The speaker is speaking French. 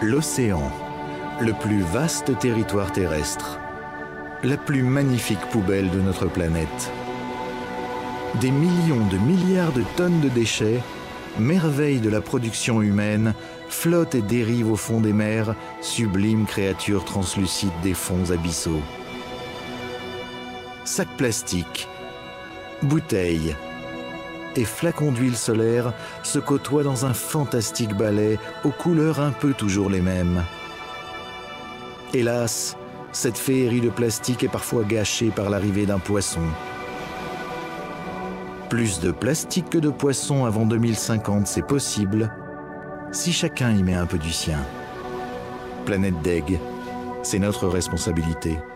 L'océan, le plus vaste territoire terrestre, la plus magnifique poubelle de notre planète. Des millions de milliards de tonnes de déchets, merveilles de la production humaine, flottent et dérivent au fond des mers, sublimes créatures translucides des fonds abyssaux. Sacs plastiques, bouteilles et flacons d'huile solaire se côtoient dans un fantastique ballet aux couleurs un peu toujours les mêmes. Hélas, cette féerie de plastique est parfois gâchée par l'arrivée d'un poisson. Plus de plastique que de poissons avant 2050, c'est possible, si chacun y met un peu du sien. Planète Deg, c'est notre responsabilité.